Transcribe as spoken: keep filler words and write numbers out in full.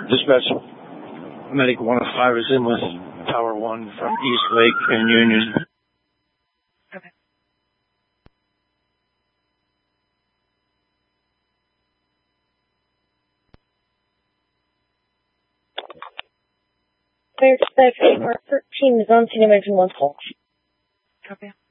Dispatch, Medic one oh five is in with Tower one from East Lake and Union. Okay. Clear dispatch, Mark thirteen is on scene, emergency one call. Copy.